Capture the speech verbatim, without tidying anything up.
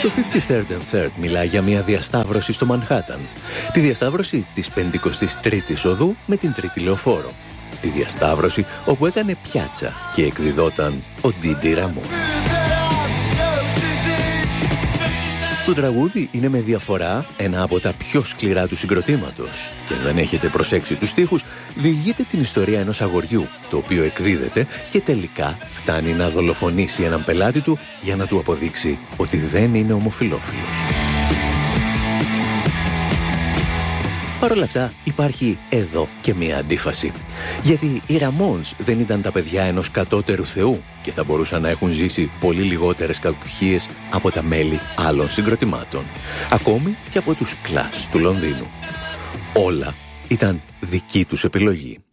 Το fifty-third and third μιλά για μια διασταύρωση στο Μανχάταν. Τη διασταύρωση της πενηκοστής τρίτης οδού με την τρίτη λεωφόρο. Τη διασταύρωση όπου έκανε πιάτσα και εκδιδόταν ο Ντίντι Ραμόν. Το τραγούδι είναι με διαφορά ένα από τα πιο σκληρά του συγκροτήματος και αν δεν έχετε προσέξει τους στίχους, διηγείται την ιστορία ενός αγοριού το οποίο εκδίδεται και τελικά φτάνει να δολοφονήσει έναν πελάτη του για να του αποδείξει ότι δεν είναι ομοφυλόφιλος. Παρ' όλα αυτά υπάρχει εδώ και μία αντίφαση. Γιατί οι Ραμόνς δεν ήταν τα παιδιά ενός κατώτερου θεού και θα μπορούσαν να έχουν ζήσει πολύ λιγότερες κακουχίες από τα μέλη άλλων συγκροτημάτων. Ακόμη και από τους Clash του Λονδίνου. Όλα ήταν δική τους επιλογή.